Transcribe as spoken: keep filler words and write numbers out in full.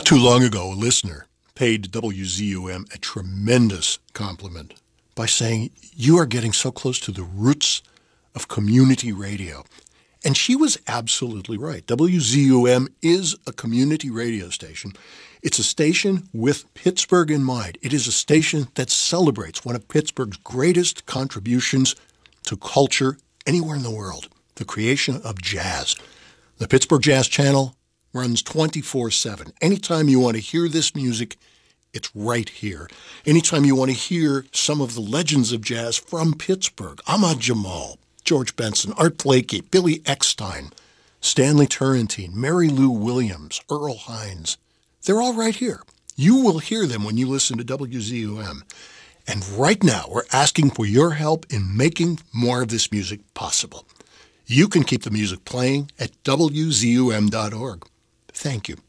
too long ago, a listener paid W Z U M a tremendous compliment by saying, "You are getting so close to the roots of community radio." And she was absolutely right. W Z U M is a community radio station. It's a station with Pittsburgh in mind. It is a station that celebrates one of Pittsburgh's greatest contributions to culture anywhere in the world, the creation of jazz. The Pittsburgh Jazz Channel runs twenty-four seven. Anytime you want to hear this music, it's right here. Anytime you want to hear some of the legends of jazz from Pittsburgh, Ahmad Jamal, George Benson, Art Blakey, Billy Eckstein, Stanley Turrentine, Mary Lou Williams, Earl Hines, they're all right here. You will hear them when you listen to W Z U M. And right now, we're asking for your help in making more of this music possible. You can keep the music playing at W Z U M dot org. Thank you.